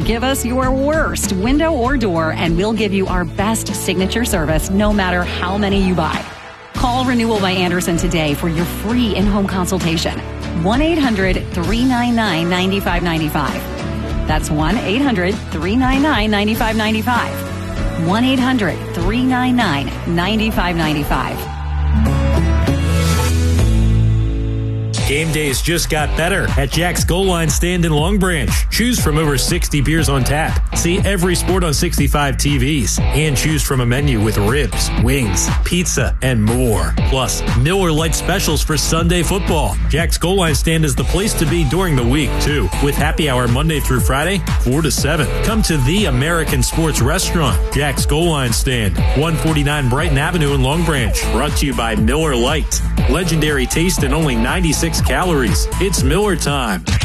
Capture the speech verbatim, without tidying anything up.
Give us your worst window or door, and we'll give you our best signature service no matter how many you buy. Call Renewal by Andersen today for your free in-home consultation. one eight hundred three nine nine nine five nine five. That's one eight hundred three nine nine nine five nine five. one eight hundred three nine nine nine five nine five. Game days just got better at Jack's Goal Line Stand in Long Branch. Choose from over sixty beers on tap. See every sport on sixty-five T Vs. And choose from a menu with ribs, wings, pizza, and more. Plus, Miller Lite specials for Sunday football. Jack's Goal Line Stand is the place to be during the week, too. With happy hour Monday through Friday, four to seven. Come to the American Sports Restaurant, Jack's Goal Line Stand, one forty-nine Brighton Avenue in Long Branch. Brought to you by Miller Lite. Legendary taste and only ninety-six calories. It's Miller time.